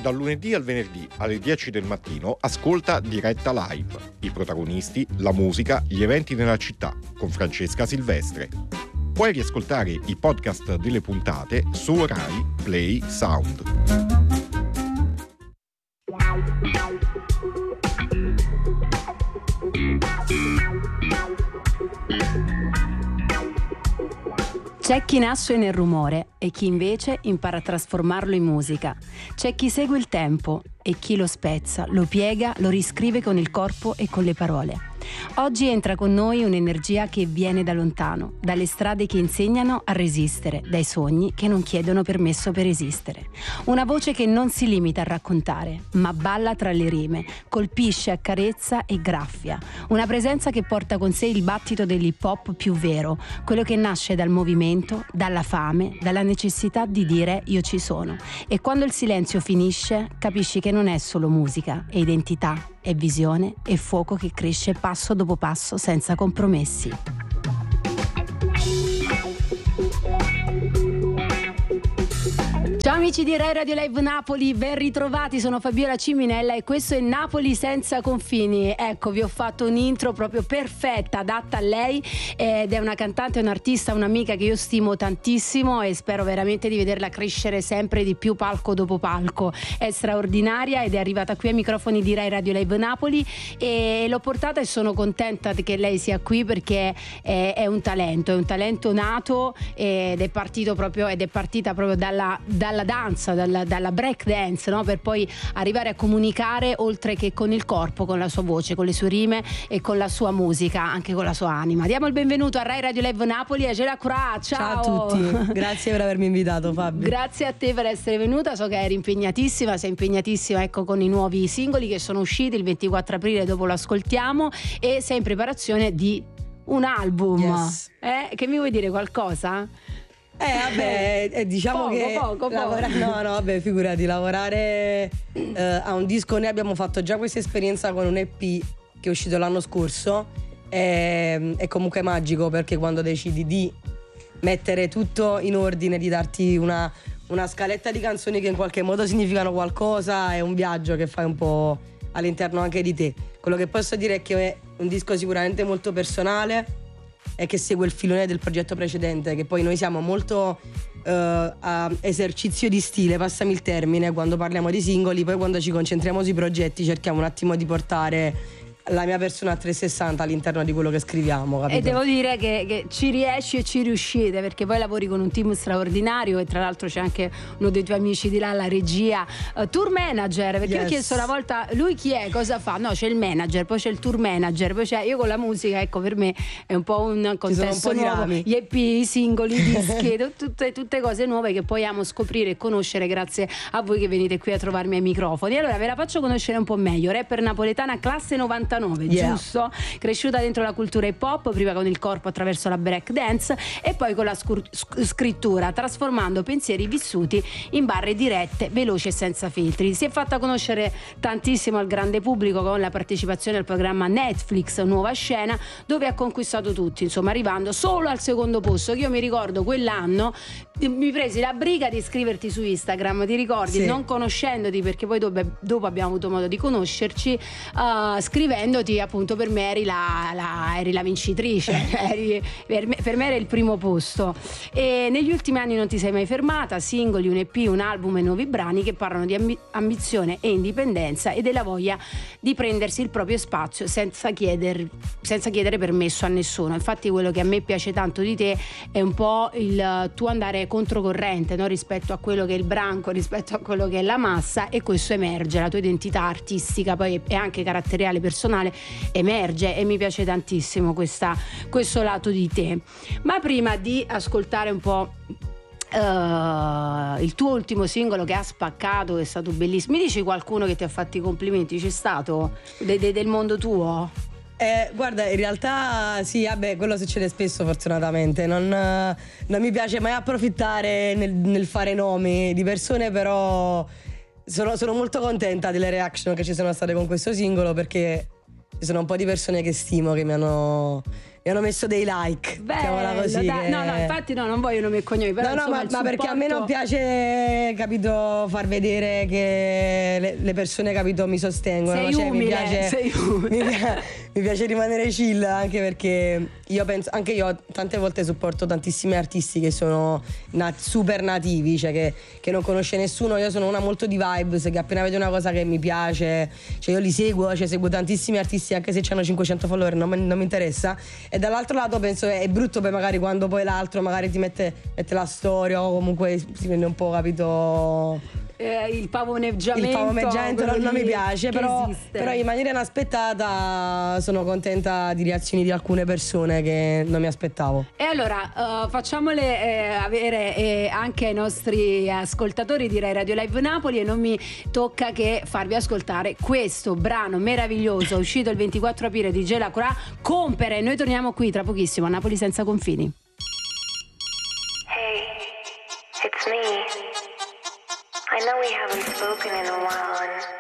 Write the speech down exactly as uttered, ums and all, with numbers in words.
Dal lunedì al venerdì alle dieci del mattino ascolta Diretta Live. I protagonisti, la musica, gli eventi nella città con Francesca Silvestre. Puoi riascoltare i podcast delle puntate su Rai Play Sound. C'è chi nasce nel rumore e chi invece impara a trasformarlo in musica. C'è chi segue il tempo e chi lo spezza, lo piega, lo riscrive con il corpo e con le parole. Oggi entra con noi un'energia che viene da lontano, dalle strade che insegnano a resistere, dai sogni che non chiedono permesso per esistere. Una voce che non si limita a raccontare, ma balla tra le rime, colpisce, accarezza e graffia. Una presenza che porta con sé il battito dell'hip hop più vero, quello che nasce dal movimento, dalla fame, dalla necessità di dire io ci sono. E quando il silenzio finisce, capisci che non è solo musica, è identità, è visione e fuoco che cresce passo dopo passo senza compromessi. Ciao amici di Rai Radio Live Napoli, ben ritrovati, sono Fabiola Ciminella e questo è Napoli senza confini. Ecco, vi ho fatto un'intro proprio perfetta, adatta a lei, ed è una cantante, un'artista, un'amica che io stimo tantissimo e spero veramente di vederla crescere sempre di più palco dopo palco. È straordinaria ed è arrivata qui ai microfoni di Rai Radio Live Napoli e l'ho portata e sono contenta che lei sia qui perché è, è un talento, è un talento nato ed è partito proprio ed è partita proprio dalla, dalla dalla danza, dalla, dalla break dance, no? Per poi arrivare a comunicare oltre che con il corpo, con la sua voce, con le sue rime e con la sua musica, anche con la sua anima. Diamo il benvenuto a Rai Radio Live Napoli a Gela Cura. Ciao. Ciao a tutti, grazie per avermi invitato, Fabio. Grazie a te per essere venuta, so che eri impegnatissima, sei impegnatissima ecco con i nuovi singoli che sono usciti il ventiquattro aprile, dopo lo ascoltiamo, e sei in preparazione di un album. Yes. Eh, che mi vuoi dire qualcosa? Eh vabbè, eh, diciamo poco, che poco, poco. lavora- no no vabbè figurati, lavorare eh, a un disco, noi abbiamo fatto già questa esperienza con un E P che è uscito l'anno scorso, è, è comunque magico perché quando decidi di mettere tutto in ordine, di darti una, una scaletta di canzoni che in qualche modo significano qualcosa, è un viaggio che fai un po' all'interno anche di te. Quello che posso dire è che è un disco sicuramente molto personale e che segue il filone del progetto precedente, che poi noi siamo molto uh, a esercizio di stile, passami il termine, quando parliamo di singoli, poi quando ci concentriamo sui progetti cerchiamo un attimo di portare la mia persona a trecentosessanta all'interno di quello che scriviamo, capito? E devo dire che, che ci riesci e ci riuscite, perché poi lavori con un team straordinario e tra l'altro c'è anche uno dei tuoi amici di là, la regia, uh, tour manager, perché Yes. ho chiesto una volta lui chi è, cosa fa, no c'è il manager, poi c'è il tour manager, poi c'è io con la musica, ecco per me è un po' un contesto un po' di nuovo, rami. gli E P, i singoli, i dischi, tutte, tutte cose nuove che poi amo scoprire e conoscere grazie a voi che venite qui a trovarmi ai microfoni. Allora ve la faccio conoscere un po' meglio, rapper napoletana classe novantanove, Yeah. giusto? Cresciuta dentro la cultura hip hop, prima con il corpo attraverso la break dance e poi con la scur- sc- scrittura, trasformando pensieri vissuti in barre dirette, veloci e senza filtri. Si è fatta conoscere tantissimo al grande pubblico con la partecipazione al programma Netflix Nuova Scena, dove ha conquistato tutti, insomma arrivando solo al secondo posto, che io mi ricordo quell'anno mi presi la briga di scriverti su Instagram, ti ricordi? Sì. Non conoscendoti, perché poi dopo, dopo abbiamo avuto modo di conoscerci, uh, scrivendoti appunto per me eri la, la, eri la vincitrice, eri, per, me, per me era il primo posto e negli ultimi anni non ti sei mai fermata, singoli, un E P, un album e nuovi brani che parlano di ambi- ambizione e indipendenza e della voglia di prendersi il proprio spazio senza chieder, senza chiedere permesso a nessuno. Infatti quello che a me piace tanto di te è un po' il tuo andare controcorrente, no? Rispetto a quello che è il branco, rispetto a quello che è la massa, e questo emerge, la tua identità artistica poi e anche caratteriale, personale emerge e mi piace tantissimo questa, questo lato di te. Ma prima di ascoltare un po' Uh, il tuo ultimo singolo che ha spaccato, è stato bellissimo, mi dici qualcuno che ti ha fatto i complimenti? C'è stato de- de- del mondo tuo? Eh, guarda, in realtà sì, vabbè, quello succede spesso fortunatamente. Non, non mi piace mai approfittare nel, nel fare nomi di persone, però sono, sono molto contenta delle reaction che ci sono state con questo singolo, perché ci sono un po' di persone che stimo, che mi hanno, mi hanno messo dei like. Chiamiamola così. Da, che... No, no, infatti no, non voglio nome e cognomi, però no, no, insomma, ma, il ma supporto... perché a me non piace, capito, far vedere che le, le persone, capito, mi sostengono. Sei cioè, umile, mi piace, sei umile. Mi, piace, mi piace rimanere chill, anche perché io penso, anche io tante volte supporto tantissimi artisti che sono nat- super nativi, cioè che, che non conosce nessuno. Io sono una molto di vibes, che appena vedo una cosa che mi piace, cioè io li seguo, cioè seguo tantissimi artisti anche se hanno cinquecento follower, non, non mi interessa. E dall'altro lato penso è brutto poi magari quando poi l'altro magari ti mette, mette la storia o comunque si prende un po', capito, eh, il pavoneggiamento. il pavoneggiamento non, non mi piace, però, però in maniera inaspettata sono contenta di reazioni di alcune persone che non mi aspettavo. E allora uh, facciamole eh, avere eh, anche ai nostri ascoltatori di Rai Radio Live Napoli, e non mi tocca che farvi ascoltare questo brano meraviglioso uscito il ventiquattro aprile di Gela Cura, Compere. Noi torniamo qui tra pochissimo a Napoli senza confini. Hey, it's me. I know we haven't spoken in a while, and